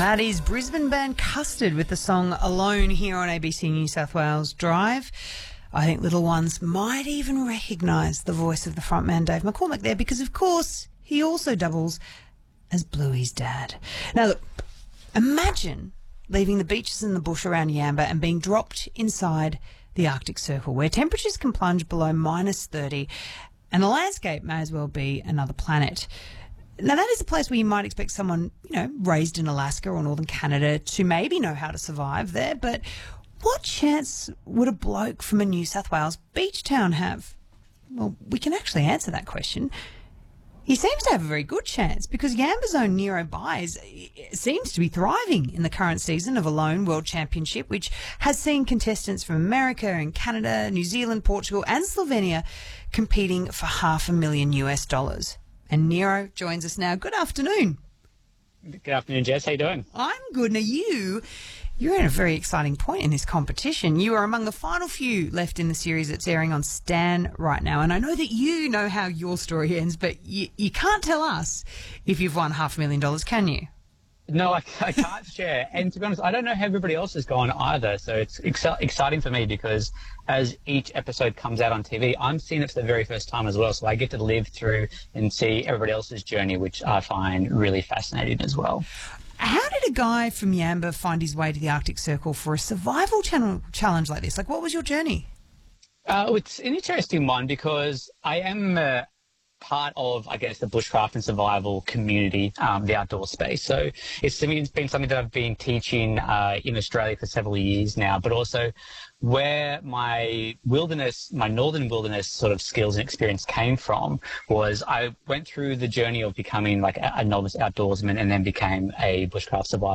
That is Brisbane band Custard with the song Alone here on ABC New South Wales Drive. I think little ones might even recognise the voice of the frontman Dave McCormack there because, of course, he also doubles as Bluey's dad. Now, look, imagine leaving the beaches and the bush around Yamba and being dropped inside the Arctic Circle where temperatures can plunge below -30 and the landscape may as well be another planet. Now, that is a place where you might expect someone, raised in Alaska or northern Canada to maybe know how to survive there, but what chance would a bloke from a New South Wales beach town have? Well, we can actually answer that question. He seems to have a very good chance because Yamba's own Nero Byes seems to be thriving in the current season of Alone World Championship, which has seen contestants from America and Canada, New Zealand, Portugal and Slovenia competing for $500,000. And Nero joins us now. Good afternoon. Good afternoon, Jess. How you doing? I'm good. Now, you're at a very exciting point in this competition. You are among the final few left in the series that's airing on Stan right now. And I know that you know how your story ends, but you can't tell us if you've won $500,000, can you? No, I can't share. And to be honest, I don't know how everybody else has gone either. So it's exciting for me because as each episode comes out on TV, I'm seeing it for the very first time as well. So I get to live through and see everybody else's journey, which I find really fascinating as well. How did a guy from Yamba find his way to the Arctic Circle for a survival challenge like this? Like, what was your journey? It's an interesting one because I am part of, I guess, the bushcraft and survival community, the outdoor space. So it's been something that I've been teaching in Australia for several years now, but also where my northern wilderness sort of skills and experience came from was I went through the journey of becoming like a novice outdoorsman and then became a bushcraft survivor.